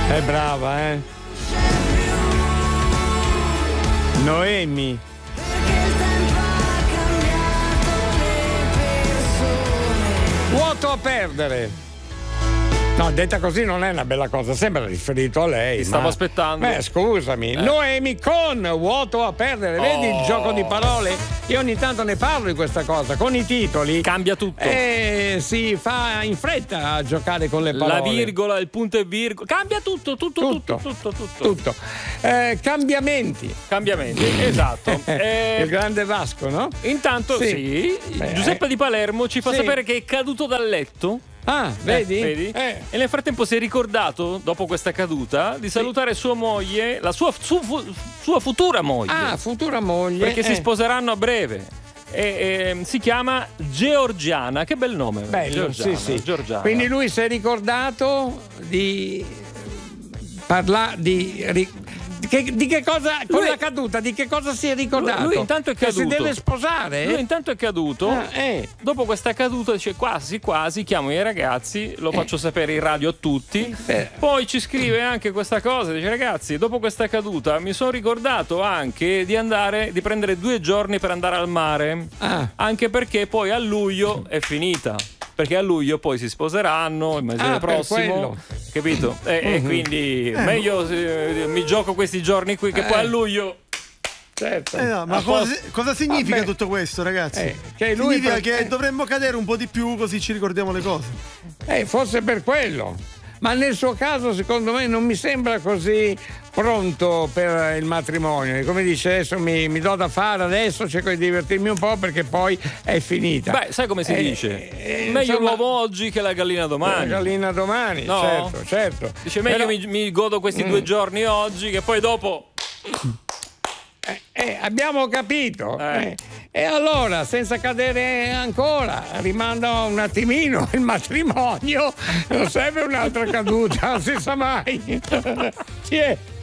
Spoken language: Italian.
È brava, eh? Noemi. Vuoto a perdere. No, detta così non è una bella cosa, sembra riferito a lei. Ti stavo aspettando. Scusami, Noemi con vuoto a perdere, vedi il gioco di parole? Io ogni tanto ne parlo di questa cosa, con i titoli. Cambia tutto. Si fa in fretta a giocare con le parole. La virgola, il punto e virgola. Cambia tutto. Cambiamenti, esatto. Il grande Vasco, no? Intanto sì. Giuseppe di Palermo ci fa sapere che è caduto dal letto. Ah, vedi? E nel frattempo si è ricordato, dopo questa caduta, di salutare sua moglie, la sua futura moglie. Ah, futura moglie. Perché si sposeranno a breve. E si chiama Georgiana. Che bel nome. Bello, sì. Georgiana. Quindi lui si è ricordato di parlare di che cosa con la caduta, di che cosa si è ricordato? Lui intanto è caduto. Che si deve sposare? Lui intanto è caduto. Dopo questa caduta dice quasi chiamo i ragazzi, lo faccio sapere in radio a tutti. Poi ci scrive anche questa cosa, dice: ragazzi, dopo questa caduta mi sono ricordato anche di prendere 2 giorni per andare al mare. Anche perché poi a luglio è finita. Perché a luglio poi si sposeranno il mese prossimo, capito? E quindi meglio mi gioco questi giorni qui che poi a luglio. Certo. No, ma cosa significa tutto questo, ragazzi? Che lui significa che dovremmo cadere un po' di più, così ci ricordiamo le cose. Forse per quello. Ma nel suo caso, secondo me, non mi sembra così pronto per il matrimonio. Come dice, adesso mi do da fare, adesso cerco di divertirmi un po' perché poi è finita. Beh, sai come si dice? Meglio l'uovo oggi che la gallina domani. La gallina domani, no? certo. Dice meglio mi godo questi 2 giorni oggi che poi dopo... abbiamo capito. E allora, senza cadere ancora, rimanda un attimino il matrimonio. Non serve un'altra caduta, non si sa mai. Chi è?